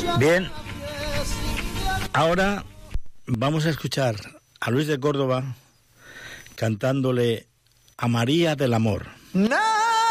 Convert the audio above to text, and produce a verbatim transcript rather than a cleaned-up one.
Bien, ahora vamos a escuchar a Luis de Córdoba cantándole a María del Amor. ¡No!